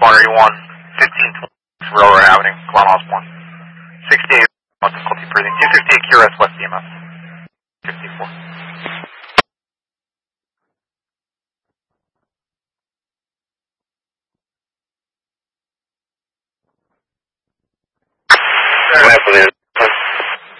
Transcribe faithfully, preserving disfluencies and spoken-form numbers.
Osborne, are you on fifteen twenty Railroad Avenue, Glen Osborne? sixty-eight, difficulty breathing. two fifty-eight Q R S West E M S.